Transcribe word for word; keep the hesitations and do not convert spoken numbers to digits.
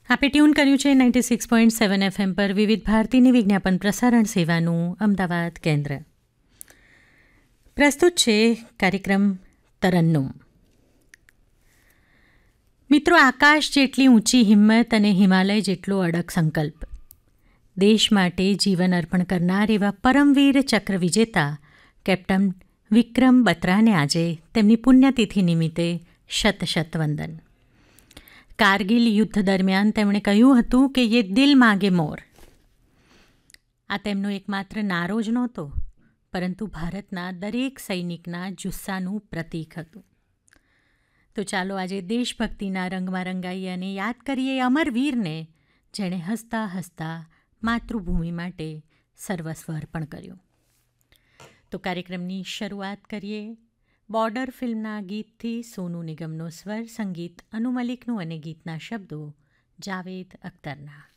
આપે ટ્યુન કર્યું છે ninety six point seven FM પર વિવિધ ભારતીની વિજ્ઞાપન પ્રસારણ સેવાનું અમદાવાદ કેન્દ્ર. પ્રસ્તુત છે કાર્યક્રમ તરન્નુમ. મિત્રો, આકાશ જેટલી ઊંચી હિંમત અને હિમાલય જેટલો અડગ સંકલ્પ. દેશ માટે જીવન અર્પણ કરનાર એવા પરમવીર ચક્ર વિજેતા કેપ્ટન વિક્રમ બત્રાને આજે તેમની પુણ્યતિથિ નિમિત્તે શત શત વંદન. કારગિલ યુદ્ધ દરમિયાન તેમણે કહ્યું હતું કે યે દિલ માગે મોર. આ તેમનો એકમાત્ર નારો જ નહોતો, પરંતુ ભારતના દરેક સૈનિકના જુસ્સાનું પ્રતીક હતું. તો ચાલો આજે દેશભક્તિના રંગમાં રંગાઈએ અને યાદ કરીએ અમરવીરને, જેણે હસતા હસતા માતૃભૂમિ માટે સર્વસ્વ અર્પણ કર્યું. તો કાર્યક્રમની શરૂઆત કરીએ બોર્ડર ફિલ્મના ગીતથી. સોનુ નિગમનો સ્વર, સંગીત અનુ મલિકનું અને ગીતના શબ્દો જાવેદ અખ્તરના.